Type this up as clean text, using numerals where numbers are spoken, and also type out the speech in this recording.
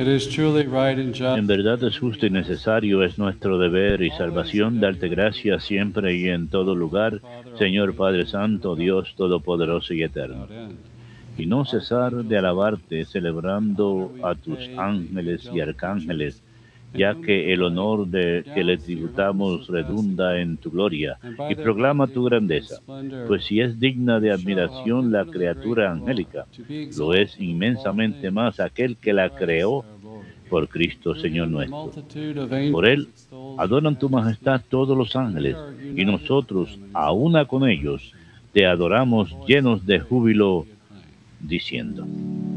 It is truly right and just. En verdad es justo y necesario, es nuestro deber y salvación darte gracias siempre y en todo lugar, Señor Padre Santo, Dios Todopoderoso y Eterno, y no cesar de alabarte, celebrando a tus ángeles y arcángeles, ya que el honor de que le tributamos redunda en tu gloria y proclama tu grandeza. Pues si es digna de admiración la criatura angélica, lo es inmensamente más aquel que la creó por Cristo, Señor nuestro. Por Él adoran tu majestad todos los ángeles, y nosotros, a una con ellos, te adoramos llenos de júbilo, diciendo: